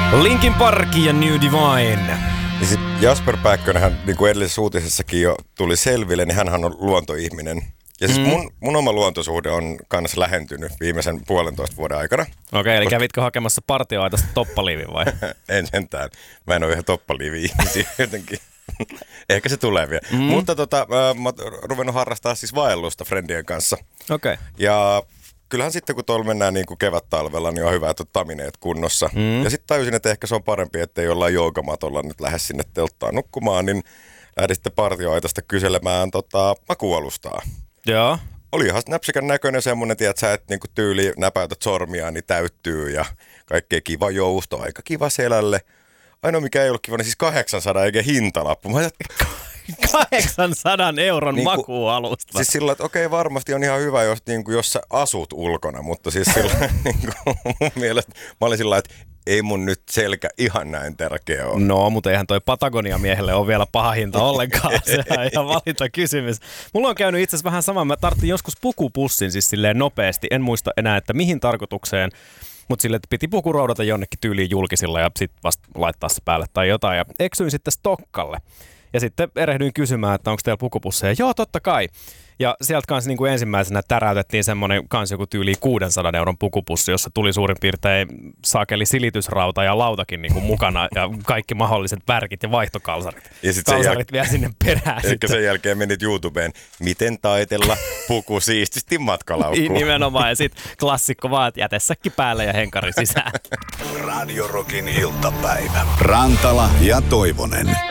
Linkin Park ja New Divine. Ja sit Jasper Pääkkönenhän, niin kuin edellisessä uutisessakin jo tuli selville, niin hänhän on luontoihminen. Ja siis mun oma luontosuhde on kanssa lähentynyt viimeisen 1,5 vuoden aikana. Okei, eli kävitkö hakemassa partioaitasta toppaliivin vai? En sentään. Mä en ole ihan toppaliivi-ihmisiä jotenkin. Ehkä se tulee vielä. Mutta mä oon ruvennut harrastaa siis vaellusta friendien kanssa. Okei. Ja kyllähän sitten kun tuolla mennään niin kuin kevät-talvella, niin on hyvä, että on tamineet kunnossa. Ja sitten tajusin, että ehkä se on parempi, ettei jollain joogamatolla nyt lähde sinne telttaan nukkumaan, niin lähdin sitten partioaitasta kyselemään makualustaa. Joo. Oli ihan näpsikän näköinen semmoinen, että sä et niinku tyyli näpäytät sormia, niin täyttyy ja kaikkea kiva jousto, aika kiva selälle. Ainoa mikä ei ollut kiva, niin siis 800 eikä hintalappu. Mä ajattelin, 800 euron niin makuualusta. Siis sillä, että okei, varmasti on ihan hyvä, jos sä asut ulkona, mutta siis sillä mun mielestä mä olin sillä, että ei mun nyt selkä ihan näin tärkeä ole. No, mutta eihän toi Patagonia-miehelle ole vielä paha hinta ollenkaan. Se on ihan valintakysymys. Mulla on käynyt itse asiassa vähän sama. Mä tarvitsin joskus pukupussin siis silleen nopeasti. En muista enää, että mihin tarkoitukseen. Mutta silleen, että piti puku roudata jonnekin tyyliin julkisilla ja sitten vasta laittaa se päälle tai jotain. Ja eksyin sitten Stokkalle. Ja sitten erehdyin kysymään, että onko teillä pukupusseja. Joo, totta kai. Ja sieltä kanssa niin kuin ensimmäisenä täräytettiin semmoinen kanssa joku tyyli 600 euron pukupussi, jossa tuli suurin piirtein saakeli silitysrauta ja lautakin niin kuin mukana ja kaikki mahdolliset värkit ja vaihtokalsarit. Ja kalsarit vielä sinne perään. Ehkä sen jälkeen menit YouTubeen, miten taitella puku siististi matkalaukkuun. Nimenomaan ja sitten klassikko vaan, että jätessäkki päälle ja henkari sisään. Radio Rockin iltapäivä. Rantala ja Toivonen.